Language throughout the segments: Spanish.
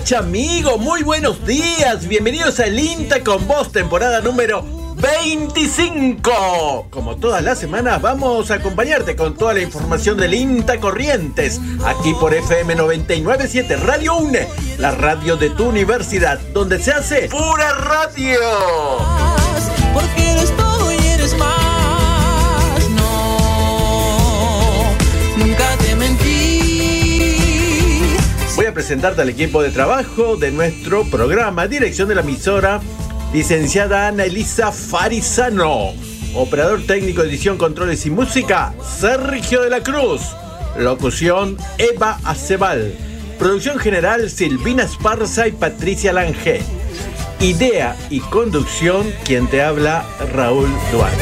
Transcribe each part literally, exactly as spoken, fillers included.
Pacha, amigo, muy buenos días. Bienvenidos a El INTA con Vos, temporada número veinticinco. Como todas las semanas, vamos a acompañarte con toda la información del INTA Corrientes, aquí por F M noventa y nueve punto siete Radio UNE, la radio de tu universidad, donde se hace pura radio. Porque eres todo y eres más. No, nunca te mentí. Voy a presentarte al equipo de trabajo de nuestro programa. Dirección de la emisora, licenciada Ana Elisa Farizano. Operador técnico, edición, controles y música, Sergio de la Cruz. Locución, Eva Acebal. Producción general, Silvina Esparza y Patricia Lange. Idea y conducción, quien te habla, Raúl Duarte.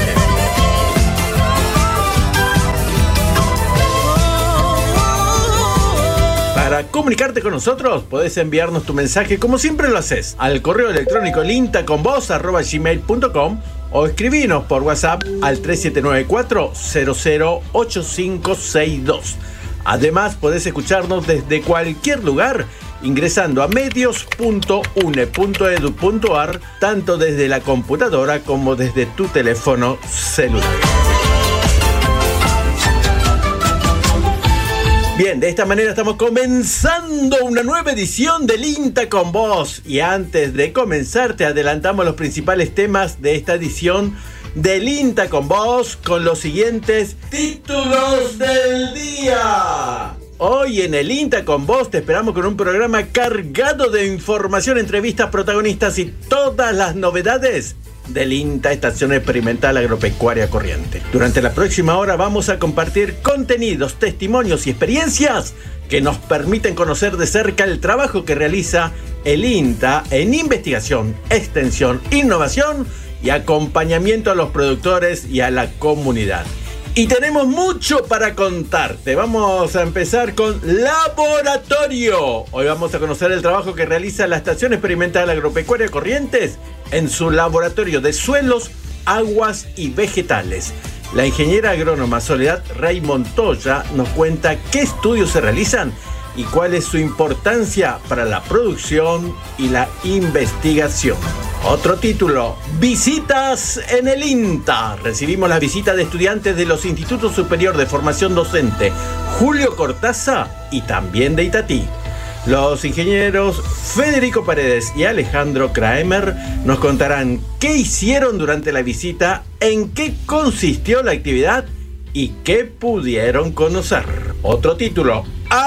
Para comunicarte con nosotros, podés enviarnos tu mensaje, como siempre lo haces, al correo electrónico lintaconvos arroba gmail punto com o escribinos por WhatsApp al tres siete nueve cuatro cero cero ocho cinco seis dos. Además, podés escucharnos desde cualquier lugar ingresando a medios punto une punto edu punto ar, tanto desde la computadora como desde tu teléfono celular. Bien, de esta manera estamos comenzando una nueva edición del INTA con Vos. Y antes de comenzar, te adelantamos los principales temas de esta edición del INTA con Vos con los siguientes títulos del día. Hoy en el INTA con Vos te esperamos con un programa cargado de información, entrevistas, protagonistas y todas las novedades del INTA, Estación Experimental Agropecuaria Corrientes. Durante la próxima hora vamos a compartir contenidos, testimonios y experiencias que nos permiten conocer de cerca el trabajo que realiza el INTA en investigación, extensión, innovación y acompañamiento a los productores y a la comunidad. Y tenemos mucho para contarte. Vamos a empezar con Laboratorio. Hoy vamos a conocer el trabajo que realiza la Estación Experimental Agropecuaria Corrientes en su laboratorio de suelos, aguas y vegetales. La ingeniera agrónoma Soledad Rey Montoya nos cuenta qué estudios se realizan y cuál es su importancia para la producción y la investigación. Otro título, visitas en el INTA. Recibimos la visita de estudiantes de los Institutos Superior de Formación Docente Julio Cortázar y también de Itatí. Los ingenieros Federico Paredes y Alejandro Kraemer nos contarán qué hicieron durante la visita, en qué consistió la actividad y qué pudieron conocer. Otro título,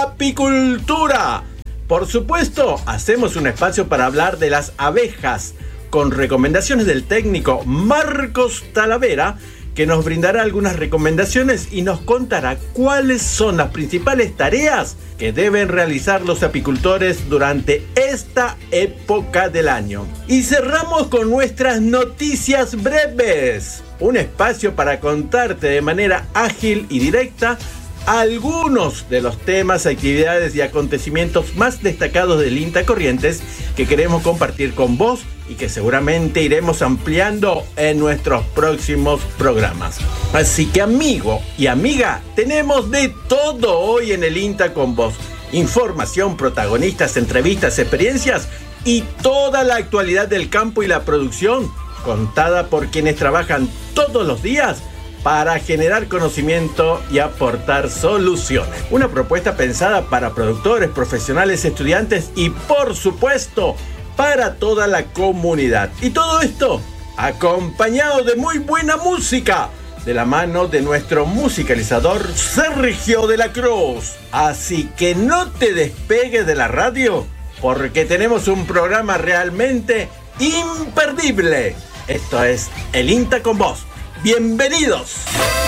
apicultura. Por supuesto, hacemos un espacio para hablar de las abejas, con recomendaciones del técnico Marcos Talavera, que nos brindará algunas recomendaciones y nos contará cuáles son las principales tareas que deben realizar los apicultores durante esta época del año. Y cerramos con nuestras noticias breves, un espacio para contarte de manera ágil y directa algunos de los temas, actividades y acontecimientos más destacados del INTA Corrientes que queremos compartir con vos y que seguramente iremos ampliando en nuestros próximos programas. Así que, amigo y amiga, tenemos de todo hoy en el INTA con Vos. Información, protagonistas, entrevistas, experiencias y toda la actualidad del campo y la producción, contada por quienes trabajan todos los días para generar conocimiento y aportar soluciones. Una propuesta pensada para productores, profesionales, estudiantes y, por supuesto, para toda la comunidad. Y todo esto acompañado de muy buena música, de la mano de nuestro musicalizador Sergio de la Cruz. Así que no te despegues de la radio, porque tenemos un programa realmente imperdible. Esto es El INTA con Vos. ¡Bienvenidos!